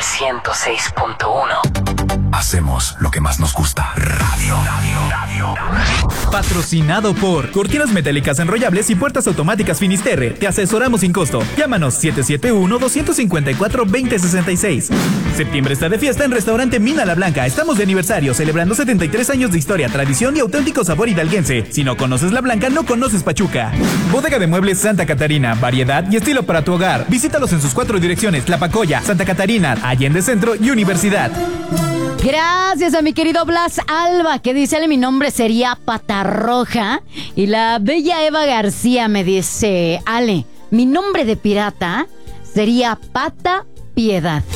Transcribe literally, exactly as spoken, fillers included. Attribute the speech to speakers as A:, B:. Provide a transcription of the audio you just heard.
A: ciento seis punto uno.
B: Hacemos lo que más nos gusta. Radio, radio, radio.
C: Patrocinado por Cortinas Metálicas Enrollables y Puertas Automáticas Finisterre. Te asesoramos sin costo. Llámanos siete siete uno, dos cinco cuatro, dos cero seis seis. Septiembre está de fiesta en Restaurante Mina La Blanca. Estamos de aniversario, celebrando setenta y tres años de historia, tradición y auténtico sabor hidalguense. Si no conoces La Blanca, no conoces Pachuca. Bodega de Muebles Santa Catarina. Variedad y estilo para tu hogar. Visítalos en sus cuatro direcciones: Tlapacoya, Santa Catarina, Allende Centro y Universidad.
D: Gracias a mi querido Blas Alba, que dice: mi nombre sería Patarroja. Y la bella Eva García me dice: Ale, mi nombre de pirata sería Pata Piedad.